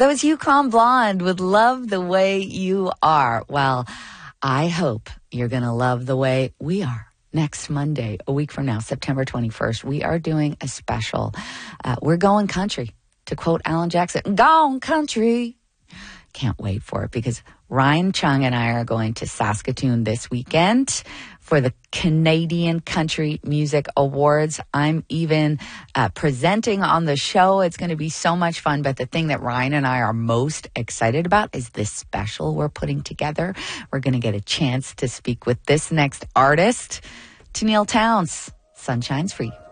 That was Yukon Blonde with Love the Way You Are. Well, I hope you're going to love the way we are. Next Monday, a week from now, September 21st, we are doing a special. We're going country, to quote Alan Jackson. Gone country. Can't wait for it because Ryan Chung and I are going to Saskatoon this weekend for the Canadian Country Music Awards. I'm even presenting on the show. It's going to be so much fun. But the thing that Ryan and I are most excited about is this special we're putting together. We're going to get a chance to speak with this next artist, Tenille Townes. Sunshine's Free.